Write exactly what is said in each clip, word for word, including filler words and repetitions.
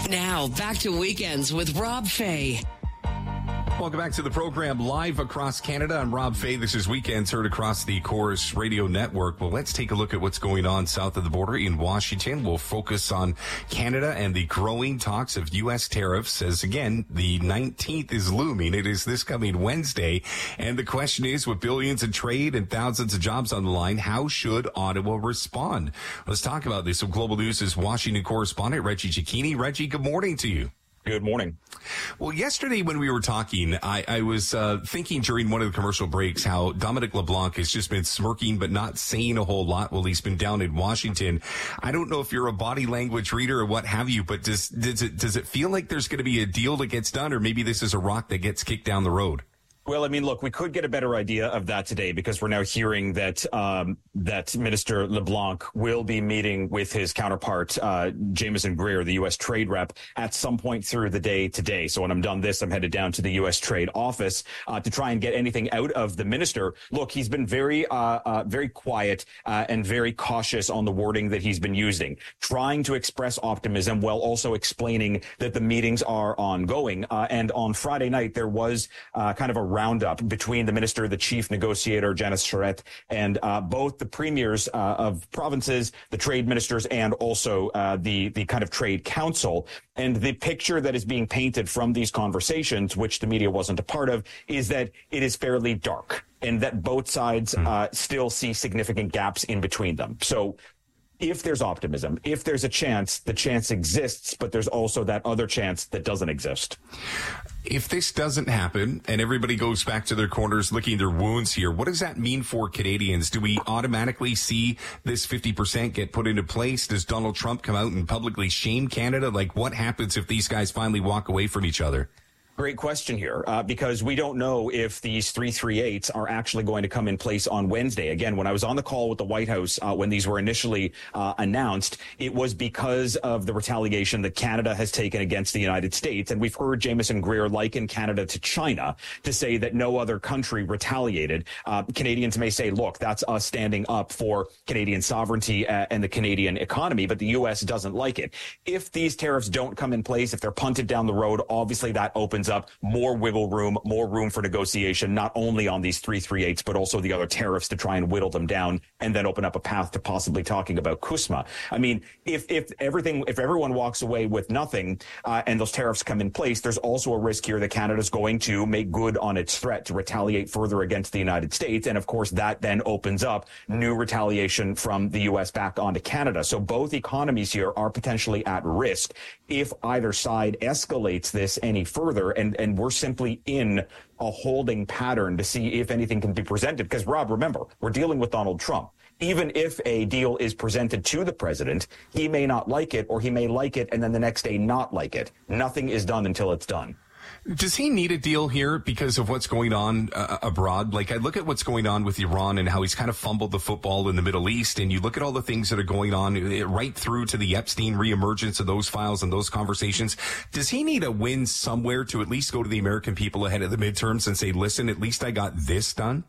Now, back to Weekends with Rob Fay. Welcome back to the program live across Canada. I'm Rob Fay. This is Weekends heard across the Corus Radio Network. Well, let's take a look at what's going on south of the border in Washington. We'll focus on Canada and the growing talks of U S tariffs as, again, the nineteenth is looming. It is this coming Wednesday. And the question is, with billions in trade and thousands of jobs on the line, how should Ottawa respond? Let's talk about this. So Global News' Washington correspondent, Reggie Cecchini. Reggie, good morning to you. Good morning. Well, yesterday when we were talking, I, I was uh, thinking during one of the commercial breaks how Dominic LeBlanc has just been smirking but not saying a whole lot while he's been down in Washington. I don't know if you're a body language reader or what have you, but does, does it does it feel like there's going to be a deal that gets done, or maybe this is a rock that gets kicked down the road? Well, I mean, look, we could get a better idea of that today because we're now hearing that um, that Minister LeBlanc will be meeting with his counterpart, uh, Jamieson Greer, the U S trade rep, at some point through the day today. So when I'm done this, I'm headed down to the U S trade office uh, to try and get anything out of the minister. Look, he's been very, uh, uh, very quiet uh, and very cautious on the wording that he's been using, trying to express optimism while also explaining that the meetings are ongoing. Uh, and on Friday night, there was uh, kind of a roundup between the minister, the chief negotiator, Janice Charette, and uh, both the premiers uh, of provinces, the trade ministers, and also uh, the, the kind of trade council. And the picture that is being painted from these conversations, which the media wasn't a part of, is that it is fairly dark and that both sides uh, still see significant gaps in between them. So if there's optimism, if there's a chance, the chance exists, but there's also that other chance that doesn't exist. If this doesn't happen and everybody goes back to their corners licking their wounds here, what does that mean for Canadians? Do we automatically see this fifty percent get put into place? Does Donald Trump come out and publicly shame Canada? Like, what happens if these guys finally walk away from each other? Great question here, uh, because we don't know if these three thirty-eights are actually going to come in place on Wednesday. Again, when I was on the call with the White House, uh, when these were initially uh, announced, it was because of the retaliation that Canada has taken against the United States. And we've heard Jamieson Greer liken Canada to China to say that no other country retaliated. Uh, Canadians may say, look, that's us standing up for Canadian sovereignty uh, and the Canadian economy, but the U S doesn't like it. If these tariffs don't come in place, if they're punted down the road, obviously that opens up more wiggle room, more room for negotiation, not only on these three thirty-eights, but also the other tariffs to try and whittle them down and then open up a path to possibly talking about CUSMA. I mean, if if everything, if everyone walks away with nothing uh, and those tariffs come in place, there's also a risk here that Canada's going to make good on its threat to retaliate further against the United States. And of course, that then opens up new retaliation from the U S back onto Canada. So both economies here are potentially at risk if either side escalates this any further. And, and we're simply in a holding pattern to see if anything can be presented. Because, Rob, remember, we're dealing with Donald Trump. Even if a deal is presented to the president, he may not like it, or he may like it and then the next day not like it. Nothing is done until it's done. Does he need a deal here because of what's going on uh, abroad? Like, I look at what's going on with Iran and how he's kind of fumbled the football in the Middle East, and you look at all the things that are going on right through to the Epstein reemergence of those files and those conversations. Does he need a win somewhere to at least go to the American people ahead of the midterms and say, listen, at least I got this done?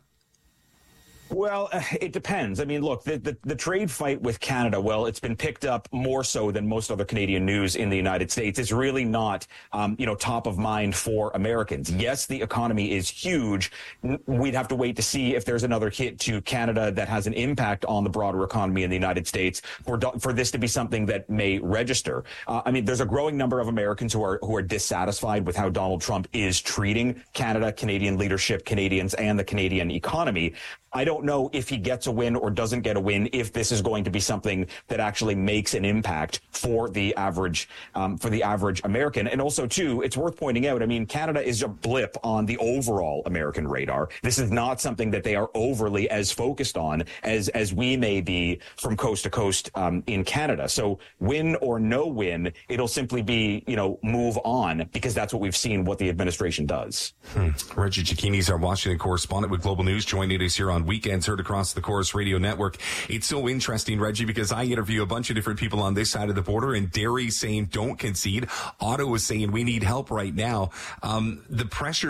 Well, uh, it depends. I mean, look, the, the, the trade fight with Canada, well, it's been picked up more so than most other Canadian news in the United States. It's really not, um, you know, top of mind for Americans. Yes, the economy is huge. We'd have to wait to see if there's another hit to Canada that has an impact on the broader economy in the United States for for this to be something that may register. Uh, I mean, there's a growing number of Americans who are who are dissatisfied with how Donald Trump is treating Canada, Canadian leadership, Canadians, and the Canadian economy. I don't know if he gets a win or doesn't get a win, if this is going to be something that actually makes an impact for the average, um, for the average American. And also, too, it's worth pointing out, I mean, Canada is a blip on the overall American radar. This is not something that they are overly as focused on as, as we may be from coast to coast, um, in Canada. So win or no win, it'll simply be, you know, move on, because that's what we've seen what the administration does. Hmm. Reggie Cecchini is our Washington correspondent with Global News, joining us here on Weekends heard across the Corus Radio Network. It's so interesting, Reggie, because I interview a bunch of different people on this side of the border, and Derry's saying don't concede. Ottawa's saying we need help right now. Um, the pressure